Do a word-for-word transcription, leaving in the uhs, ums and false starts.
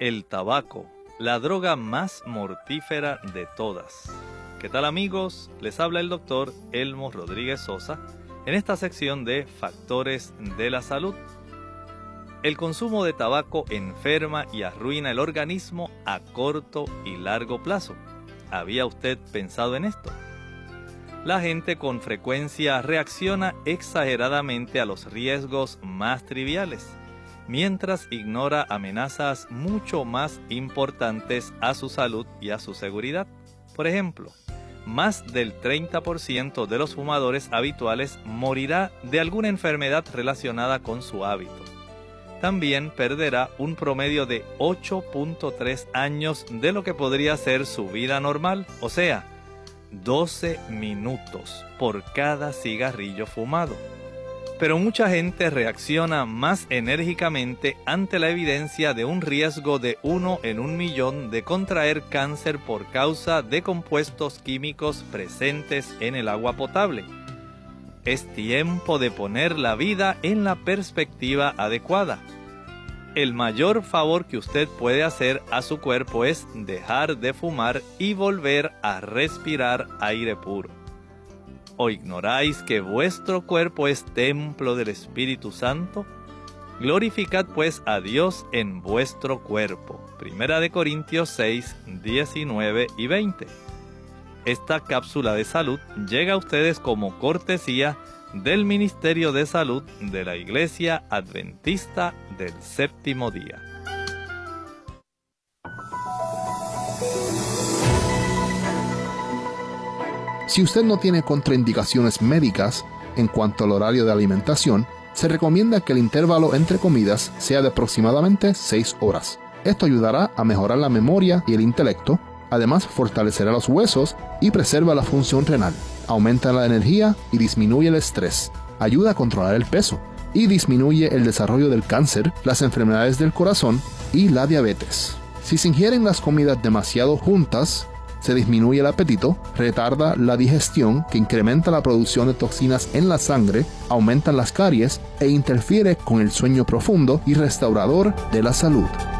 El tabaco, la droga más mortífera de todas. ¿Qué tal, amigos? Les habla el doctor Elmo Rodríguez Sosa en esta sección de Factores de la Salud. El consumo de tabaco enferma y arruina el organismo a corto y largo plazo. ¿Había usted pensado en esto? La gente con frecuencia reacciona exageradamente a los riesgos más triviales, mientras ignora amenazas mucho más importantes a su salud y a su seguridad. Por ejemplo, más del treinta por ciento de los fumadores habituales morirá de alguna enfermedad relacionada con su hábito. También perderá un promedio de ocho punto tres años de lo que podría ser su vida normal, o sea, doce minutos por cada cigarrillo fumado. Pero mucha gente reacciona más enérgicamente ante la evidencia de un riesgo de uno en un millón de contraer cáncer por causa de compuestos químicos presentes en el agua potable. Es tiempo de poner la vida en la perspectiva adecuada. El mayor favor que usted puede hacer a su cuerpo es dejar de fumar y volver a respirar aire puro. ¿O ignoráis que vuestro cuerpo es templo del Espíritu Santo? Glorificad pues a Dios en vuestro cuerpo. Primera de Corintios seis, diecinueve y veinte. Esta cápsula de salud llega a ustedes como cortesía del Ministerio de Salud de la Iglesia Adventista del Séptimo Día. Si usted no tiene contraindicaciones médicas en cuanto al horario de alimentación, se recomienda que el intervalo entre comidas sea de aproximadamente seis horas. Esto ayudará a mejorar la memoria y el intelecto, además fortalecerá los huesos y preserva la función renal, aumenta la energía y disminuye el estrés, ayuda a controlar el peso y disminuye el desarrollo del cáncer, las enfermedades del corazón y la diabetes. Si se ingieren las comidas demasiado juntas, se disminuye el apetito, retarda la digestión, que incrementa la producción de toxinas en la sangre, aumentan las caries e interfiere con el sueño profundo y restaurador de la salud.